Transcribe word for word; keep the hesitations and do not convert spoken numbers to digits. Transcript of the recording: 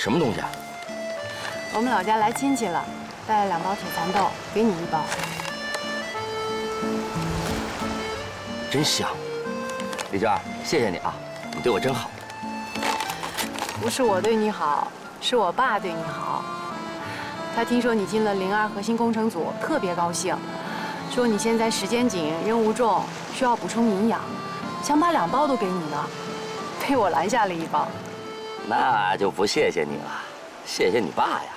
什么东西啊？ 我们老家来亲戚了，带了两包铁蚕豆，给你一包。 真香，丽娟，谢谢你啊，你对我真好。 不是我对你好，是我爸对你好。他听说你进了零二核心工程组，特别高兴，说你现在时间紧，任务重，需要补充营养，想把两包都给你呢，被我拦下了一包。 那就不谢谢你了，谢谢你爸呀。